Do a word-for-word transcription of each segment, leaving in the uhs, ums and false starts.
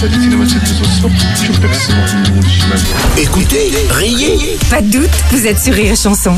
Écoutez, riez. Pas de doute, vous êtes sur Rire Chanson.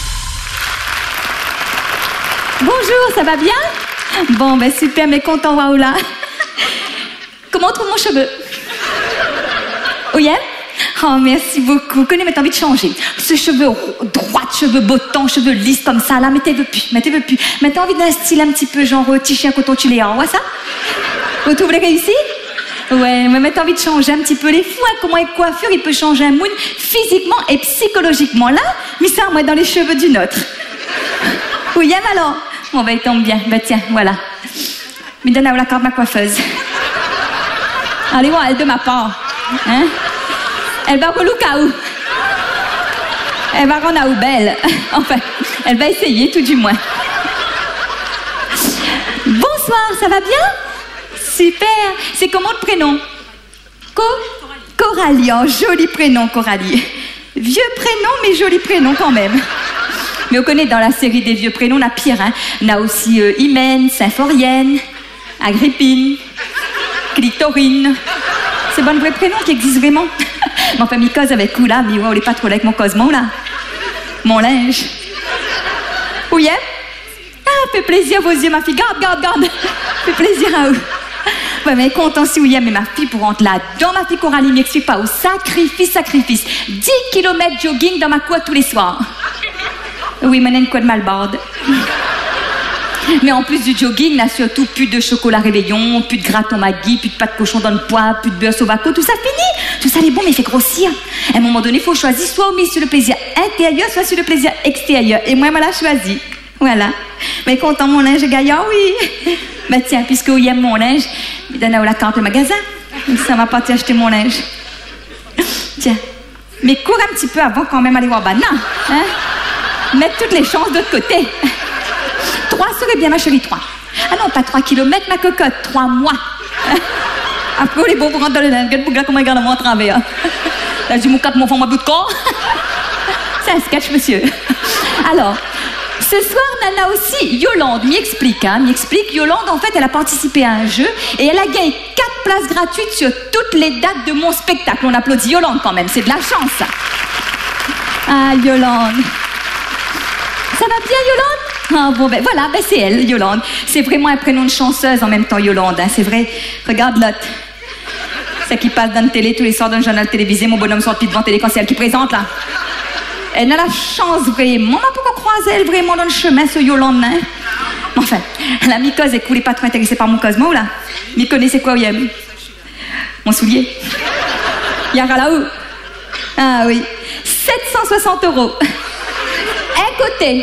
Bonjour, ça va bien? Bon, ben super, mais content, waouh là. Comment on trouve mon cheveu? Oui, hein? Oh, merci beaucoup. Connais, mais t'as envie de changer. Ce cheveu droit, cheveux bottants, cheveux lisses comme ça, là, mais t'es veux plus, mais t'es veux plus. Mais t'as envie d'un style un petit peu genre t-shirt un coton tuléa, on voit ça? Vous trouvez réussi? Ouais, mais t'as envie de changer un petit peu les fous, hein? Comment une coiffure, il peut changer un mood physiquement et psychologiquement. Là, mais ça, moi, dans les cheveux d'une autre. Oui, hein, alors? Bon, ben, il tombe bien. Ben, tiens, voilà. Me donne la carte de ma coiffeuse. Allez, voir, elle de ma part. Hein? Elle va au Lucao. Elle va rendre à belle. Enfin, elle va essayer, tout du moins. Bonsoir, ça va bien? Super. C'est comment le prénom? Co Coralie. Oh, joli prénom, Coralie. Vieux prénom, mais joli prénom quand même. Mais on connaît dans la série des vieux prénoms, on a pire, hein. On a aussi euh, Hymen, Symphorienne, Agrippine, Clitorine. C'est bon, le vrai prénom qui existe vraiment. Mon enfin, m'y cause avec où là? Mais ouais, on n'est pas trop là avec mon cosmo là. Mon linge. Oui, hein? Ah, fait plaisir vos yeux, ma fille. Garde, garde, garde. Fait plaisir à vous. Ouais, mais content si William et ma fille pour rentrer là dans ma fille Coralie m'explique pas au sacrifice, sacrifice. dix kilomètres jogging dans ma cour tous les soirs. Oui, mais une quoi de malbarde. Mais en plus du jogging, là, surtout plus de chocolat réveillon, plus de gratin Maggi, plus de pâte de cochon dans le poids, plus de beurre sovaco, tout ça fini. Tout ça, est bon, mais il fait grossir. À un moment donné, il faut choisir soit on met sur le plaisir intérieur, soit sur le plaisir extérieur. Et moi, je l'ai choisi. Voilà. Mais content mon linge gaillard, oui. Bah tiens, puisque il aime mon linge, il donne la carte au magasin. Ça m'a pas acheter mon linge. Tiens. Mais cours un petit peu avant quand même aller voir Banna. Hein? Mettre toutes les chances de l'autre côté. Trois serait bien, ma chérie, trois. Ah non, pas trois kilomètres, ma cocotte, trois mois. Après, les beaux pour rentrer dans le linge, regarde pour comment ils gardent mon travail. Là, j'ai mon quatre, mon fond, mon bout de corps. C'est un sketch, monsieur. Alors, ce soir, Nana aussi, Yolande m'y explique, hein, m'y explique. Yolande, en fait, elle a participé à un jeu et elle a gagné quatre places gratuites sur toutes les dates de mon spectacle. On applaudit Yolande quand même, c'est de la chance, ça. Ah, Yolande. Ça va bien, Yolande? Ah bon, ben voilà, ben c'est elle, Yolande. C'est vraiment un prénom de chanceuse en même temps, Yolande, hein, c'est vrai. Regarde l'autre. C'est qui passe dans la télé tous les soirs dans le journal télévisé, mon bonhomme sorti devant télé quand c'est elle qui présente, là. Elle a la chance, vraiment. Mais pourquoi croiser elle vraiment dans le chemin, ce Yolande, hein? Enfin, la mycose est coulée pas trop intéressée par mon cosmo, là. Mais connaissez quoi, Oyem? Mon soulier. Yara là-haut. Ah oui. sept cent soixante euros. Un côté.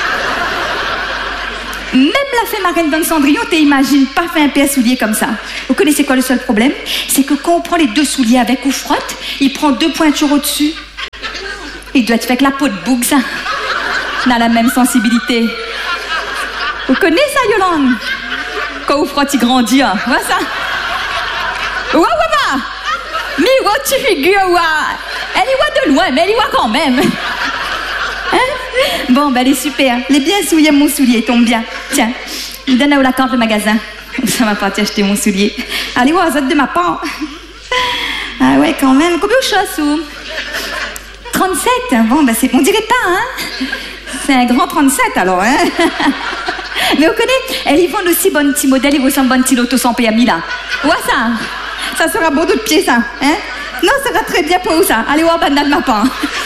Même la fée marraine dans le Cendrillon, t'imagines pas faire un paire soulier comme ça. Vous connaissez quoi le seul problème? C'est que quand on prend les deux souliers avec ou frotte, il prend deux pointures au-dessus. Il doit être fait avec la peau de bouc, ça. On a la même sensibilité. Vous connaissez ça, Yolande? Quand vous frotte, il grandit, hein. Vois ça? Ouah, ouah, ouah! Mais ouah, tu figures, ouah! Elle y voit de loin, mais elle y voit quand même. Hein? Bon, ben, elle est super. Elle est bien souillée, mon soulier, tombe bien. Tiens, il donne la carte de magasin. Ça m'a pas acheter mon soulier. Allez, ouah, ça de ma part. Ah ouais, quand même. Combien de choses, ou? trente-sept, bon, ben c'est, on dirait pas, hein? C'est un grand trente-sept, alors, hein? Mais vous connaissez, elles y vendent aussi bon petit modèle, ils ressemblent bon petit loto sans P M I, là. Ouais, ça? Ça sera beau de pied, ça, hein? Non, ça sera très bien pour vous, ça. Allez voir, bandade de ma part.